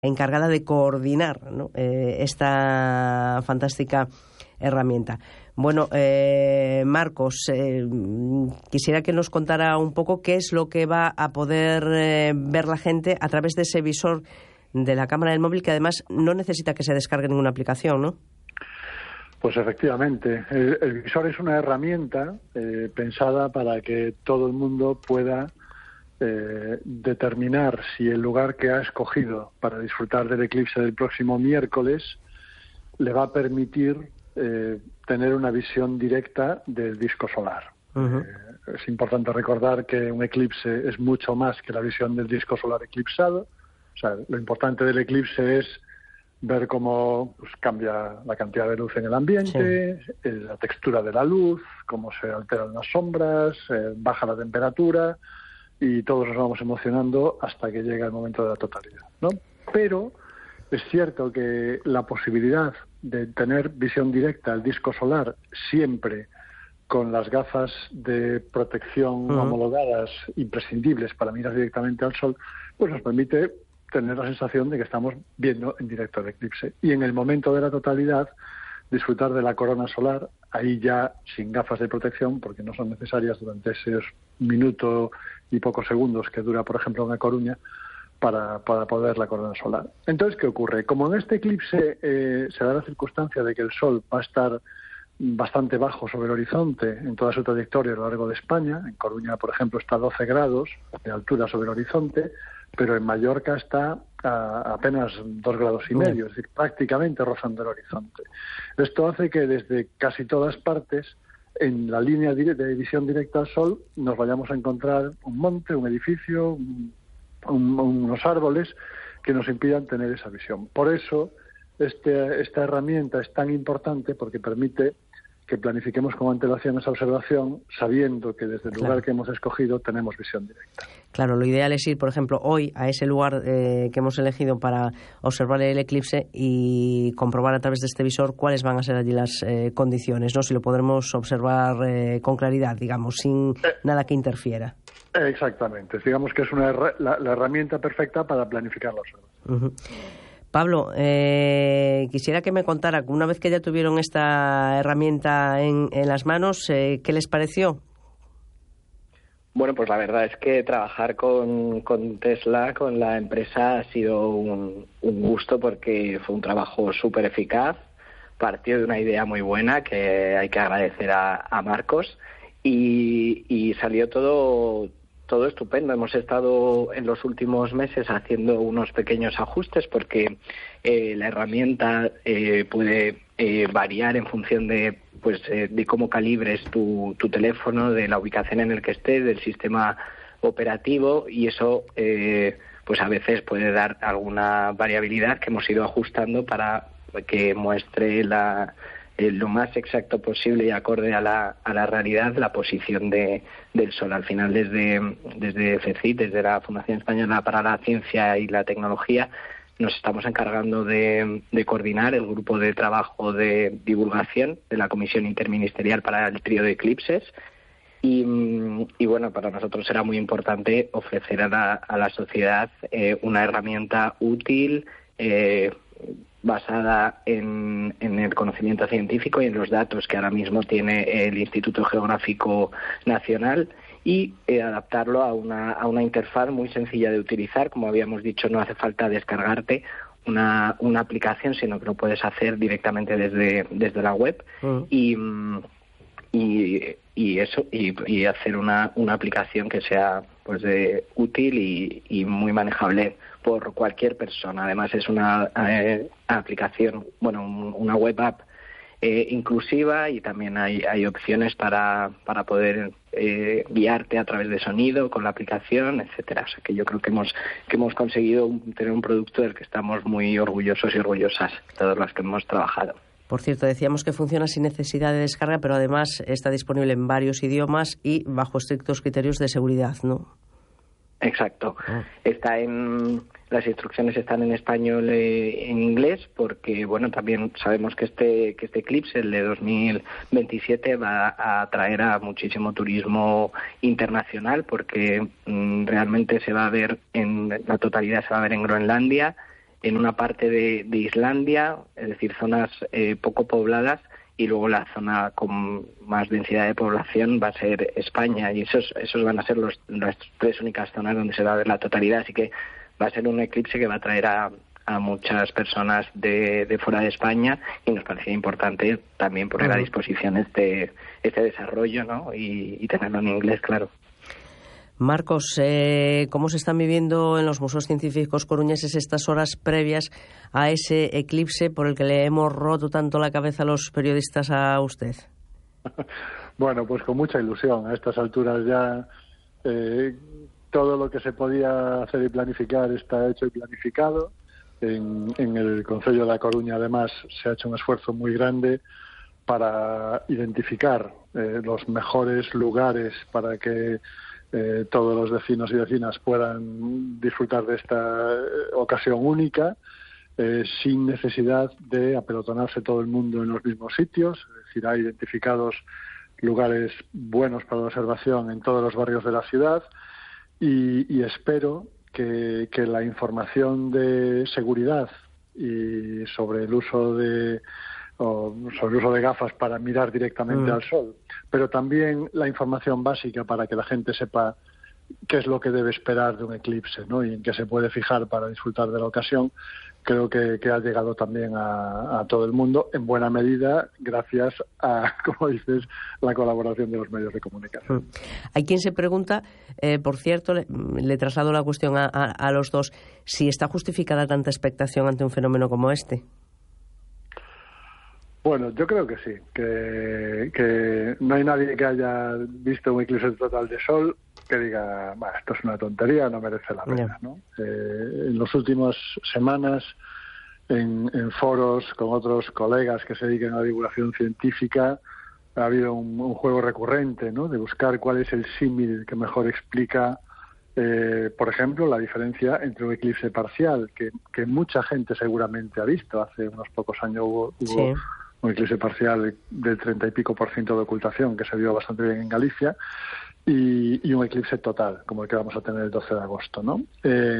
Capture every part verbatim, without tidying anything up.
encargada de coordinar, ¿no?, eh, esta fantástica herramienta. Bueno, eh, Marcos, eh, quisiera que nos contara un poco qué es lo que va a poder eh, ver la gente a través de ese visor de la cámara del móvil, que además no necesita que se descargue ninguna aplicación, ¿no? Pues efectivamente, el, el visor es una herramienta eh, pensada para que todo el mundo pueda Eh, determinar si el lugar que ha escogido para disfrutar del eclipse del próximo miércoles le va a permitir eh, tener una visión directa del disco solar. Uh-huh. Eh, es importante recordar que un eclipse es mucho más que la visión del disco solar eclipsado. O sea, lo importante del eclipse es ver cómo pues, cambia la cantidad de luz en el ambiente, sí. eh, la textura de la luz, cómo se alteran las sombras, eh, baja la temperatura, y todos nos vamos emocionando hasta que llega el momento de la totalidad, ¿no? Pero es cierto que la posibilidad de tener visión directa al disco solar siempre con las gafas de protección uh-huh. homologadas imprescindibles para mirar directamente al sol, pues nos permite tener la sensación de que estamos viendo en directo el eclipse. Y en el momento de la totalidad, disfrutar de la corona solar, ahí ya sin gafas de protección, porque no son necesarias durante esos minuto y pocos segundos que dura, por ejemplo, en La Coruña, para, para poder la corona solar. Entonces, ¿qué ocurre? Como en este eclipse eh, se da la circunstancia de que el Sol va a estar bastante bajo sobre el horizonte en toda su trayectoria a lo largo de España, en Coruña, por ejemplo, está a doce grados de altura sobre el horizonte, pero en Mallorca está a apenas dos grados y medio, es decir, prácticamente rozando el horizonte. Esto hace que desde casi todas partes, en la línea de visión directa al Sol, nos vayamos a encontrar un monte, un edificio, un, un, unos árboles que nos impidan tener esa visión. Por eso, este, esta herramienta es tan importante porque permite que planifiquemos con antelación esa observación, sabiendo que desde el lugar claro. que hemos escogido tenemos visión directa. Claro, lo ideal es ir, por ejemplo, hoy a ese lugar eh, que hemos elegido para observar el eclipse y comprobar a través de este visor cuáles van a ser allí las eh, condiciones, ¿no? Si lo podremos observar eh, con claridad, digamos, sin eh, nada que interfiera. Exactamente, digamos que es una la, la herramienta perfecta para planificar la observación. Uh-huh. Pablo, eh, quisiera que me contara, una vez que ya tuvieron esta herramienta en, en las manos, eh, ¿qué les pareció? Bueno, pues la verdad es que trabajar con, con Tesla, con la empresa, ha sido un, un gusto porque fue un trabajo súper eficaz, partió de una idea muy buena que hay que agradecer a, a Marcos y, y salió todo... Todo estupendo. Hemos estado en los últimos meses haciendo unos pequeños ajustes porque eh, la herramienta eh, puede eh, variar en función de pues eh, de cómo calibres tu, tu teléfono, de la ubicación en el que estés, del sistema operativo, y eso eh, pues a veces puede dar alguna variabilidad que hemos ido ajustando para que muestre la lo más exacto posible y acorde a la, a la realidad la posición de, del Sol. Al final, desde, desde F C I, desde la Fundación Española para la Ciencia y la Tecnología, nos estamos encargando de, de coordinar el grupo de trabajo de divulgación de la Comisión Interministerial para el Trío de Eclipses. Y, y bueno, para nosotros era muy importante ofrecer a la, a la sociedad eh, una herramienta útil, eh, basada en, en el conocimiento científico y en los datos que ahora mismo tiene el Instituto Geográfico Nacional, y eh, adaptarlo a una, a una interfaz muy sencilla de utilizar. Como habíamos dicho, no hace falta descargarte una, una aplicación, sino que lo puedes hacer directamente desde, desde la web. Uh-huh. y, y, y eso y, y hacer una, una aplicación que sea pues de, útil y, y muy manejable por cualquier persona. Además es una eh, aplicación, bueno, un, una web app eh, inclusiva, y también hay, hay opciones para, para poder eh, guiarte a través de sonido con la aplicación, etcétera. O sea que yo creo que hemos que hemos conseguido un, tener un producto del que estamos muy orgullosos y orgullosas, todos los que hemos trabajado. Por cierto, decíamos que funciona sin necesidad de descarga, pero además está disponible en varios idiomas y bajo estrictos criterios de seguridad, ¿no? Exacto. Oh. Está en las instrucciones están en español e en inglés, porque bueno, también sabemos que este que este eclipse, el de dos mil veintisiete, va a atraer a muchísimo turismo internacional, porque mmm, realmente se va a ver en la totalidad se va a ver en Groenlandia, en una parte de, de Islandia, es decir, zonas eh, poco pobladas, y luego la zona con más densidad de población va a ser España, y esos esos van a ser los, las tres únicas zonas donde se va a ver la totalidad, así que va a ser un eclipse que va a traer a, a muchas personas de, de fuera de España, y nos parecía importante también poner a disposición este este desarrollo, ¿no? y, y tenerlo en inglés, claro. Marcos, eh, ¿cómo se están viviendo en los museos científicos coruñeses estas horas previas a ese eclipse por el que le hemos roto tanto la cabeza a los periodistas a usted? Bueno, pues con mucha ilusión. A estas alturas ya eh, todo lo que se podía hacer y planificar está hecho y planificado. En, en el Concello de La Coruña, además, se ha hecho un esfuerzo muy grande para identificar eh, los mejores lugares para que Eh, todos los vecinos y vecinas puedan disfrutar de esta eh, ocasión única, eh, sin necesidad de apelotonarse todo el mundo en los mismos sitios. Es decir, hay identificados lugares buenos para la observación en todos los barrios de la ciudad, y, y espero que, que la información de seguridad y sobre el uso de o sobre el uso de gafas para mirar directamente mm. al sol, pero también la información básica para que la gente sepa qué es lo que debe esperar de un eclipse, ¿no? Y en qué se puede fijar para disfrutar de la ocasión, creo que, que ha llegado también a, a todo el mundo, en buena medida gracias a, como dices, la colaboración de los medios de comunicación. Hay quien se pregunta, eh, por cierto, le, le traslado la cuestión a, a, a los dos, si está justificada tanta expectación ante un fenómeno como este. Bueno, yo creo que sí, que, que no hay nadie que haya visto un eclipse total de sol que diga, bah, esto es una tontería, no merece la pena, ¿no? Eh, en las últimas semanas, en, en foros con otros colegas que se dedican a la divulgación científica, ha habido un, un juego recurrente, ¿no?, de buscar cuál es el símil que mejor explica, eh, por ejemplo, la diferencia entre un eclipse parcial, que, que mucha gente seguramente ha visto. Hace unos pocos años hubo... hubo sí. un eclipse parcial del treinta y pico por ciento de ocultación, que se vio bastante bien en Galicia, y, y un eclipse total, como el que vamos a tener el doce de agosto, ¿no? Eh,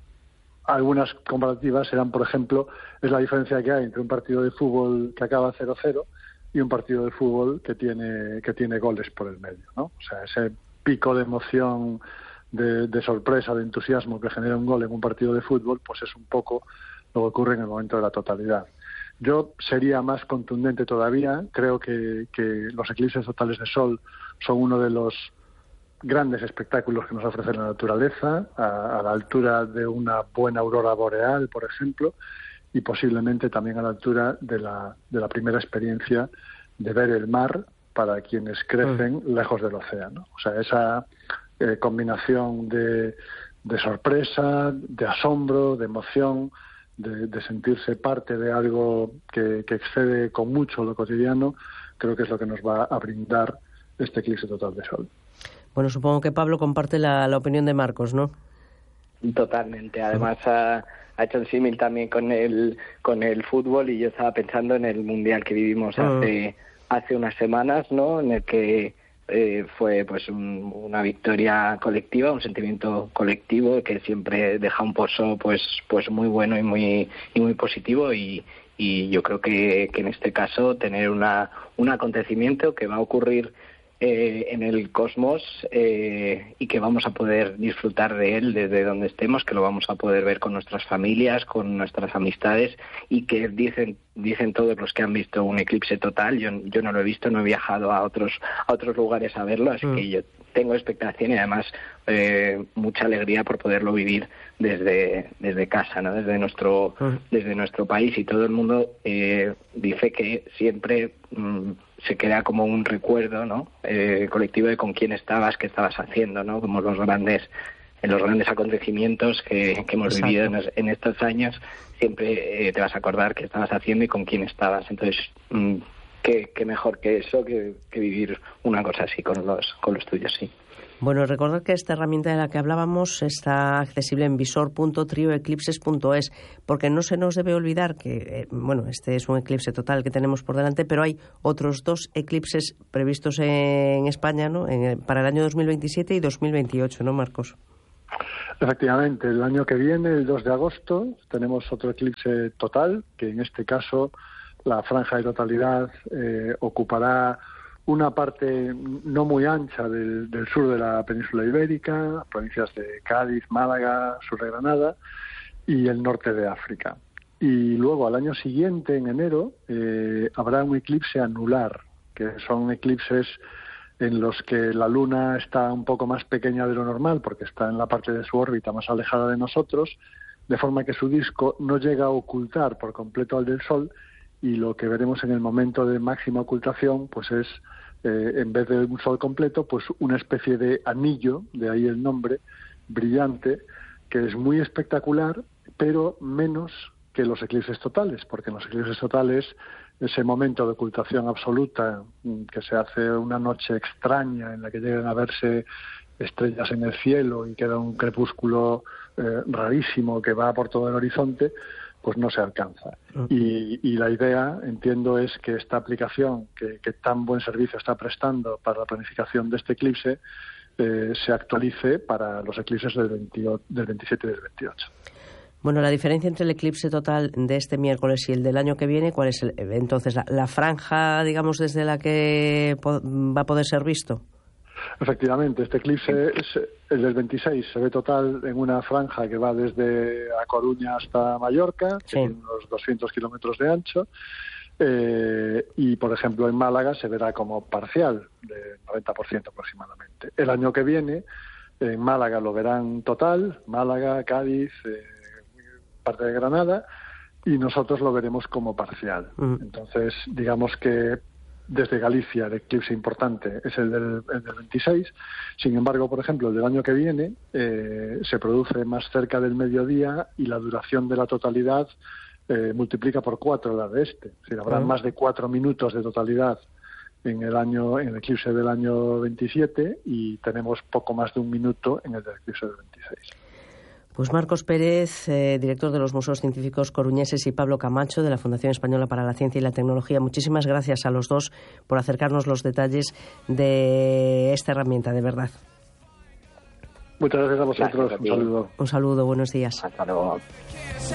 algunas comparativas serán, por ejemplo, es la diferencia que hay entre un partido de fútbol que acaba cero cero y un partido de fútbol que tiene que tiene goles por el medio, ¿no? O sea, ese pico de emoción, de, de sorpresa, de entusiasmo que genera un gol en un partido de fútbol, pues es un poco lo que ocurre en el momento de la totalidad. Yo sería más contundente todavía. Creo que, que los eclipses totales de sol son uno de los grandes espectáculos que nos ofrece la naturaleza, a, a la altura de una buena aurora boreal, por ejemplo, y posiblemente también a la altura de la, de la primera experiencia de ver el mar para quienes crecen mm. lejos del océano. O sea, esa eh, combinación de, de sorpresa, de asombro, de emoción, De, de sentirse parte de algo que, que excede con mucho lo cotidiano, creo que es lo que nos va a brindar este eclipse total de sol. Bueno, supongo que Pablo comparte la, la opinión de Marcos, ¿no? Totalmente. Además ha, ha hecho un símil también con el con el fútbol, y yo estaba pensando en el mundial que vivimos hace uh. hace unas semanas, ¿no? En el que Eh, fue pues un, una victoria colectiva, un sentimiento colectivo que siempre deja un pozo pues pues muy bueno y muy y muy positivo, y, y yo creo que, que en este caso tener una un acontecimiento que va a ocurrir eh, en el cosmos eh, y que vamos a poder disfrutar de él desde donde estemos, que lo vamos a poder ver con nuestras familias, con nuestras amistades, y que dicen dicen todos los que han visto un eclipse total. Yo yo no lo he visto, no he viajado a otros a otros lugares a verlo, así mm. que yo tengo expectación y además eh, mucha alegría por poderlo vivir desde desde casa, ¿no? Desde nuestro mm. desde nuestro país, y todo el mundo eh, dice que siempre mm, se queda como un recuerdo, ¿no? Eh, colectivo de con quién estabas, qué estabas haciendo, ¿no? Como los grandes en los grandes acontecimientos que, que hemos Exacto. vivido en, en estos años, siempre eh, te vas a acordar qué estabas haciendo y con quién estabas. Entonces, mmm, qué, qué mejor que eso, que, que vivir una cosa así con los con los tuyos, sí. Bueno, recordad que esta herramienta de la que hablábamos está accesible en visor punto trio eclipses punto es, porque no se nos debe olvidar que, eh, bueno, este es un eclipse total que tenemos por delante, pero hay otros dos eclipses previstos en España, ¿no? En el, para el año dos mil veintisiete y dos mil veintiocho, ¿no, Marcos? Efectivamente, el año que viene, el dos de agosto, tenemos otro eclipse total, que en este caso la franja de totalidad eh, ocupará una parte no muy ancha del, del sur de la península ibérica, provincias de Cádiz, Málaga, sur de Granada y el norte de África. Y luego al año siguiente, en enero, eh, habrá un eclipse anular, que son eclipses en los que la Luna está un poco más pequeña de lo normal, porque está en la parte de su órbita más alejada de nosotros, de forma que su disco no llega a ocultar por completo al del Sol, y lo que veremos en el momento de máxima ocultación pues es, eh, en vez de un Sol completo, pues una especie de anillo, de ahí el nombre, brillante, que es muy espectacular, pero menos que los eclipses totales, porque en los eclipses totales ese momento de ocultación absoluta, que se hace una noche extraña en la que llegan a verse estrellas en el cielo y queda un crepúsculo eh, rarísimo que va por todo el horizonte, pues no se alcanza. Uh-huh. Y, y la idea, entiendo, es que esta aplicación que, que tan buen servicio está prestando para la planificación de este eclipse eh, se actualice para los eclipses del, veintiocho, del veintisiete y del veintiocho. Bueno, la diferencia entre el eclipse total de este miércoles y el del año que viene, ¿cuál es el, entonces la, la franja, digamos, desde la que po- va a poder ser visto? Efectivamente, este eclipse, es, el del veintiséis, se ve total en una franja que va desde A Coruña hasta Mallorca, sí, que tiene unos doscientos kilómetros de ancho, eh, y, por ejemplo, en Málaga se verá como parcial, de noventa por ciento aproximadamente. El año que viene, en Málaga lo verán total, Málaga, Cádiz, eh, parte de Granada, y nosotros lo veremos como parcial. Uh-huh. Entonces, digamos que desde Galicia el eclipse importante es el del, el del veintiséis. Sin embargo, por ejemplo, el del año que viene eh, se produce más cerca del mediodía y la duración de la totalidad eh, multiplica por cuatro la de este. Es decir, habrá uh-huh. más de cuatro minutos de totalidad en el año en el eclipse del año veintisiete y tenemos poco más de un minuto en el del eclipse del veintiséis. Pues Marcos Pérez, eh, director de los Museos Científicos Coruñeses, y Pablo Camacho, de la Fundación Española para la Ciencia y la Tecnología, muchísimas gracias a los dos por acercarnos los detalles de esta herramienta, de verdad. Muchas gracias a vosotros. Gracias a ti. Un saludo. Un saludo, buenos días. Hasta luego.